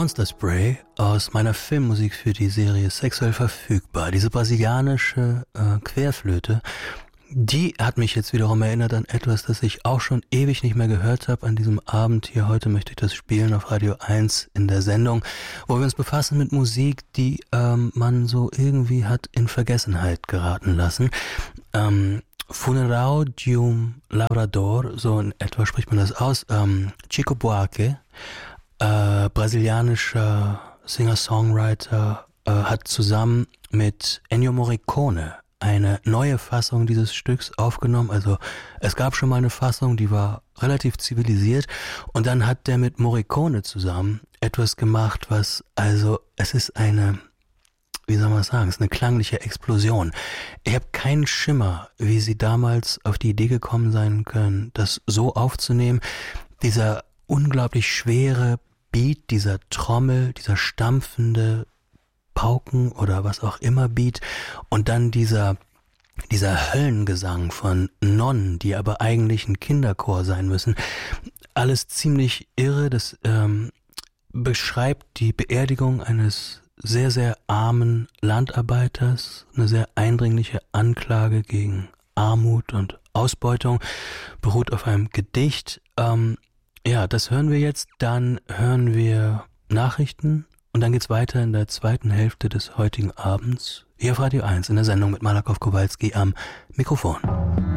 Monster Spray aus meiner Filmmusik für die Serie Sexuell verfügbar. Diese brasilianische Querflöte, die hat mich jetzt wiederum erinnert an etwas, das ich auch schon ewig nicht mehr gehört habe an diesem Abend hier. Heute möchte ich das spielen auf Radio 1 in der Sendung, wo wir uns befassen mit Musik, die man so irgendwie hat in Vergessenheit geraten lassen. Funeral de Lavrador, so in etwa spricht man das aus. Chico Buarque, brasilianischer Singer-Songwriter, hat zusammen mit Ennio Morricone eine neue Fassung dieses Stücks aufgenommen. Also es gab schon mal eine Fassung, die war relativ zivilisiert, und dann hat der mit Morricone zusammen etwas gemacht, was, also es ist eine, wie soll man sagen, es ist eine klangliche Explosion. Ich habe keinen Schimmer, wie sie damals auf die Idee gekommen sein können, das so aufzunehmen. Dieser unglaublich schwere Beat, dieser Trommel, dieser stampfende Pauken oder was auch immer Beat, und dann dieser Höllengesang von Nonnen, die aber eigentlich ein Kinderchor sein müssen. Alles ziemlich irre. Das beschreibt die Beerdigung eines sehr, sehr armen Landarbeiters, eine sehr eindringliche Anklage gegen Armut und Ausbeutung, beruht auf einem Gedicht. Ja, das hören wir jetzt, dann hören wir Nachrichten und dann geht's weiter in der zweiten Hälfte des heutigen Abends hier auf Radio 1 in der Sendung mit Malakow Kowalski am Mikrofon.